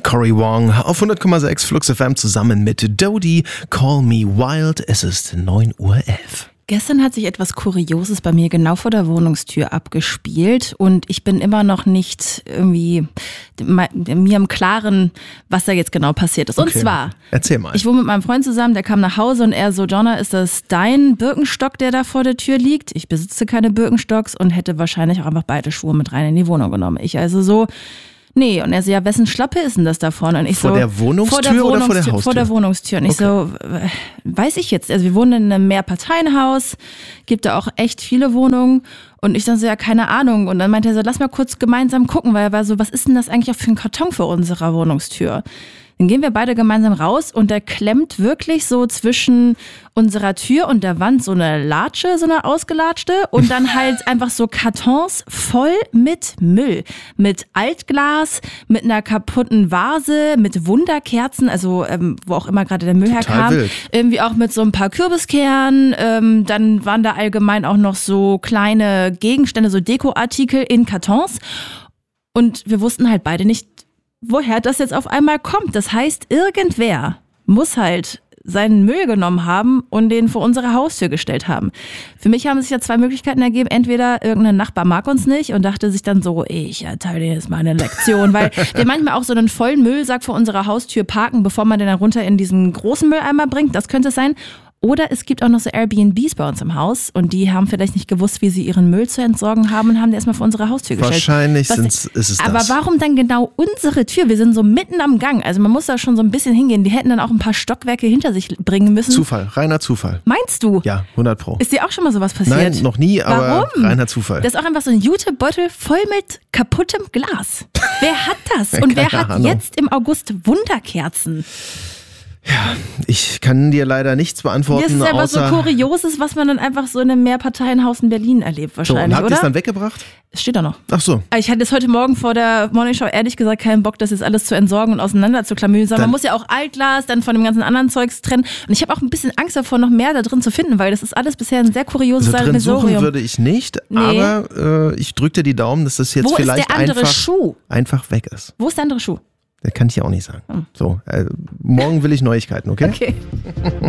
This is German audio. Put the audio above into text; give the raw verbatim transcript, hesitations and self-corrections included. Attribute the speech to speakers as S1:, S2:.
S1: Cory Wong auf hundert Komma sechs Flux F M zusammen mit Dodie. Call Me Wild. Es ist neun Uhr elf.
S2: Gestern hat sich etwas Kurioses bei mir genau vor der Wohnungstür abgespielt und ich bin immer noch nicht irgendwie mir im Klaren, was da jetzt genau passiert ist. Und
S1: Okay.
S2: zwar,
S1: Erzähl mal.
S2: ich wohne mit meinem Freund zusammen, der kam nach Hause und er so, Jonna, ist das dein Birkenstock, der da vor der Tür liegt? Ich besitze keine Birkenstocks und hätte wahrscheinlich auch einfach beide Schuhe mit rein in die Wohnung genommen. Ich also so, nee. Und er so, ja, wessen Schlappe ist denn das da vorne? Und ich
S1: vor
S2: so,
S1: der Wohnungstür
S2: vor der
S1: oder vor der Haustür?
S2: Vor der Wohnungstür. Und ich
S1: Okay.
S2: so, weiß ich jetzt. Also wir wohnen in einem Mehrparteienhaus, gibt da auch echt viele Wohnungen. Und ich dann so, ja, keine Ahnung. Und dann meinte er so, lass mal kurz gemeinsam gucken, weil er war so, was ist denn das eigentlich auch für ein Karton für unsere Wohnungstür? Dann gehen wir beide gemeinsam raus und der klemmt wirklich so zwischen unserer Tür und der Wand so eine Latsche, so eine ausgelatschte und dann halt einfach so Kartons voll mit Müll. Mit Altglas, mit einer kaputten Vase, mit Wunderkerzen, also ähm, wo auch immer gerade der Müll
S1: Total
S2: herkam.
S1: wild.
S2: Irgendwie auch mit so ein paar Kürbiskernen. Ähm, dann waren da allgemein auch noch so kleine Gegenstände, so Dekoartikel in Kartons. Und wir wussten halt beide nicht, woher das jetzt auf einmal kommt. Das heißt, irgendwer muss halt seinen Müll genommen haben und den vor unsere Haustür gestellt haben. Für mich haben sich ja zwei Möglichkeiten ergeben. Entweder irgendein Nachbar mag uns nicht und dachte sich dann so, ich erteile dir jetzt mal eine Lektion, weil wir manchmal auch so einen vollen Müllsack vor unserer Haustür parken, bevor man den dann runter in diesen großen Mülleimer bringt. Das könnte es sein. Oder es gibt auch noch so Airbnbs bei uns im Haus und die haben vielleicht nicht gewusst, wie sie ihren Müll zu entsorgen haben und haben den erstmal vor unsere Haustür gestellt.
S1: Wahrscheinlich
S2: Was-
S1: sind's, ist es
S2: Aber
S1: das.
S2: warum dann genau unsere Tür? Wir sind so mitten am Gang. Also man muss da schon so ein bisschen hingehen. Die hätten dann auch ein paar Stockwerke hinter sich bringen müssen.
S1: Zufall, reiner Zufall.
S2: Meinst du?
S1: Ja, hundert Pro.
S2: Ist dir auch schon mal sowas passiert?
S1: Nein, noch nie, aber
S2: Warum?
S1: reiner Zufall.
S2: Das ist auch einfach so ein Jutebeutel voll mit kaputtem Glas. Wer hat das? Und wer
S1: Keine
S2: hat
S1: Ahnung.
S2: jetzt im August Wunderkerzen?
S1: Ich kann dir leider nichts
S2: Das
S1: beantworten,
S2: ist aber so
S1: außer...
S2: Kurioses, was man dann einfach so in einem Mehrparteienhaus in Berlin erlebt
S1: So, und
S2: wahrscheinlich,
S1: habt ihr es
S2: oder?
S1: dann weggebracht?
S2: Es steht da noch.
S1: Ach so.
S2: Ich hatte es heute Morgen vor der Morningshow ehrlich gesagt keinen Bock, das jetzt alles zu entsorgen und auseinander zu klamüsern. Man
S1: Dann-
S2: muss ja auch Altglas dann von dem ganzen anderen Zeugs trennen. Und ich habe auch ein bisschen Angst davor, noch mehr da drin zu finden, weil das ist alles bisher ein sehr kurioses
S1: Also drin suchen
S2: Sammelsurium.
S1: würde ich nicht,
S2: Nee.
S1: aber äh, ich drücke dir die Daumen, dass das jetzt
S2: Wo ist
S1: vielleicht
S2: der andere
S1: einfach,
S2: Schuh?
S1: einfach weg ist.
S2: Wo ist der andere Schuh?
S1: Das kann ich dir auch nicht sagen. So, äh, morgen will ich Neuigkeiten, okay?
S2: Okay.